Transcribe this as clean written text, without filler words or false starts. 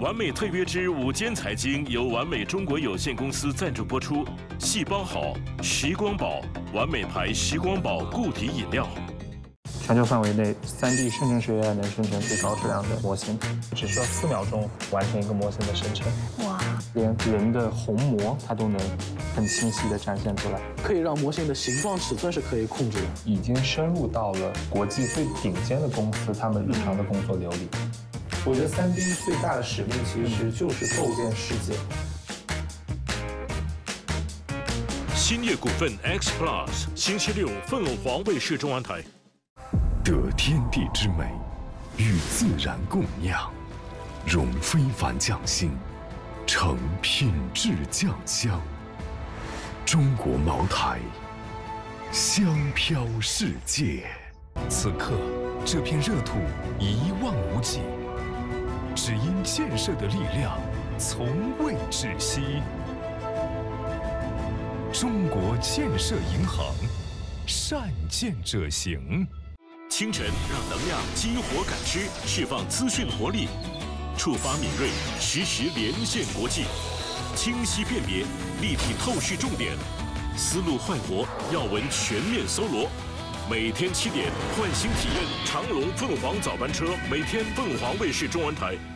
完美特约之午间财经由完美中国有限公司赞助播出。细胞好，时光宝，完美牌时光宝固体饮料。 全球范围内，3D 生成式 AI 能生成最高质量的模型，只需要4秒钟完成一个模型的生成。哇！连人的虹膜它都能很清晰地展现出来， 可以让模型的形状、尺寸是可以控制的， 已经深入到了国际最顶尖的公司他们日常的工作流里。我觉得3D 最大的使命其实就是构建世界。 兴业股份 X Plus， 星期六凤凰卫视中文台。 得天地之美，与自然共酿，融非凡匠心，成品质酱香。中国茅台，香飘世界。此刻，这片热土一望无际，只因建设的力量从未止息。中国建设银行，善建者行。 清晨让能量激活感知，释放资讯活力，触发敏锐，实时连线国际，清晰辨别，立体透视重点，思路焕活，要闻全面搜罗。每天7点，换新体验长龙凤凰早班车，每天凤凰卫视中文台。